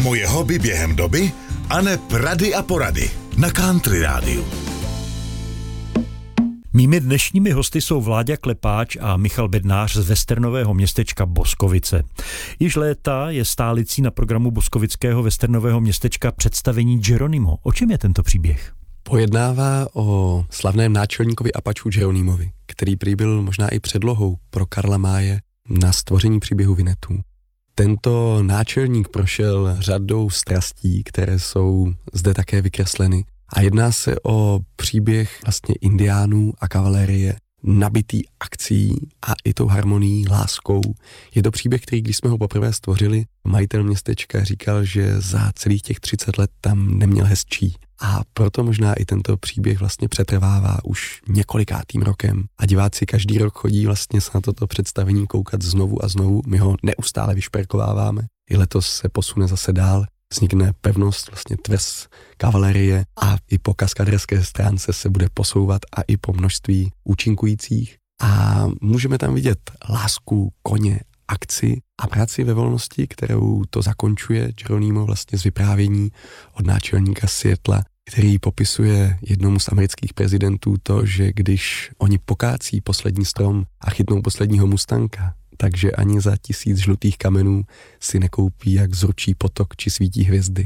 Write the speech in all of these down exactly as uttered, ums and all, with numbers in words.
Moje hobby během doby, aneb rady a porady na Country rádiu. Mými dnešními hosty jsou Vláďa Klepáč a Michal Bednář z westernového městečka Boskovice. Již léta je stálicí na programu boskovického westernového městečka představení Geronimo. O čem je tento příběh? Pojednává o slavném náčelníkovi Apačů Geronimovi, který prý byl možná i předlohou pro Karla Maye na stvoření příběhu Vinetů. Tento náčelník prošel řadou strastí, které jsou zde také vykresleny. A jedná se o příběh vlastně indiánů a kavalérie, nabitý akcí a i tou harmonií, láskou. Je to příběh, který, když jsme ho poprvé stvořili, majitel městečka říkal, že za celých těch třicet let tam neměl hezčí. A proto možná i tento příběh vlastně přetrvává už několikátým rokem. A diváci každý rok chodí vlastně se na toto představení koukat znovu a znovu. My ho neustále vyšperkováváme. I letos se posune zase dál. Vznikne pevnost, vlastně tvrz kavalerie a i po kaskaderské stránce se bude posouvat a i po množství účinkujících. A můžeme tam vidět lásku, koně, akci a práci ve volnosti, kterou to zakončuje Geronimo vlastně z vyprávění od náčelníka Seattla, který popisuje jednomu z amerických prezidentů to, že když oni pokácí poslední strom a chytnou posledního mustanka, takže ani za tisíc žlutých kamenů si nekoupí jak zručí potok či svítí hvězdy.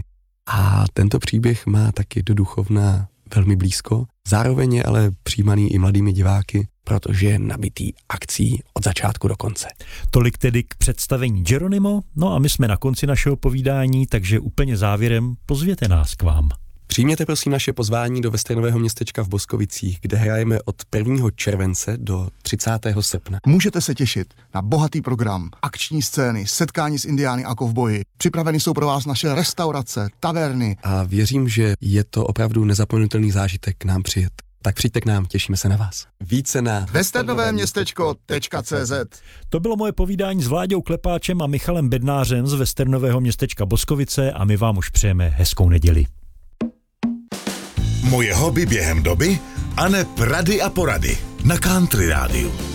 A tento příběh má taky do duchovna velmi blízko, zároveň je ale přijímaný i mladými diváky, protože je nabitý akcí od začátku do konce. Tolik tedy k představení Geronimo, no a my jsme na konci našeho povídání, takže úplně závěrem pozvěte nás k vám. Přijměte prosím naše pozvání do westernového městečka v Boskovicích, kde hrajeme od prvního července do třicátého srpna. Můžete se těšit na bohatý program, akční scény, setkání s indiány a kovboji. Připraveny jsou pro vás naše restaurace, taverny. A věřím, že je to opravdu nezapomenutelný zážitek k nám přijet. Tak přijďte k nám, těšíme se na vás. Více na westernové městečko tečka cé zet. To bylo moje povídání s Vláďou Klepáčem a Michalem Bednářem z westernového městečka Boskovice a my vám už přejeme hezkou neděli. Moje hobby během doby, aneb rady a porady na Country rádiu.